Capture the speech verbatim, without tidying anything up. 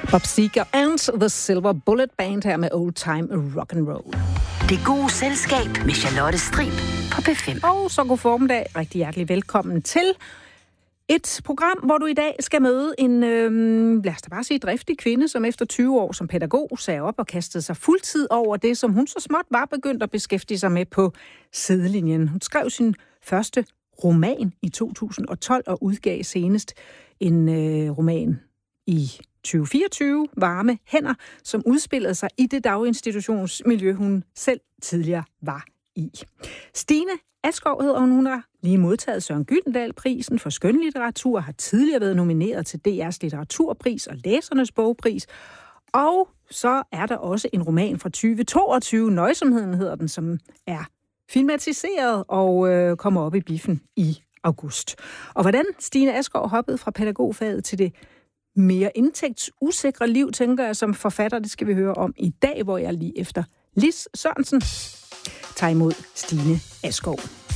Bob Seger and the Silver Bullet Band her med Old Time Rock and Roll. Det gode selskab med Charlotte Strib på P fem. Og så god formiddag. Rigtig hjertelig velkommen til et program, hvor du i dag skal møde en, øh, lad os da bare sige, driftig kvinde, som efter tyve år som pædagog sagde op og kastede sig fuldtid over det, som hun så småt var begyndt at beskæftige sig med på sidelinjen. Hun skrev sin første roman i to tusind og tolv og udgav senest en øh, roman i tyve fireogtyve, Varme Hænder, som udspillede sig i det daginstitutionsmiljø, hun selv tidligere var i. Stine Askov hedder hun. Hun har lige modtaget Søren Gyldendal-prisen for skønlitteratur, har tidligere været nomineret til D R's litteraturpris og Læsernes bogpris. Og så er der også en roman fra tyve toogtyve, Nøjsomheden hedder den, som er filmatiseret og øh, kommer op i biffen i august. Og hvordan Stine Askov hoppede fra pædagogfaget til det mere indtægtsusikre liv, tænker jeg, som forfatter, det skal vi høre om i dag, hvor jeg lige efter Lis Sørensen tager imod Stine Askov.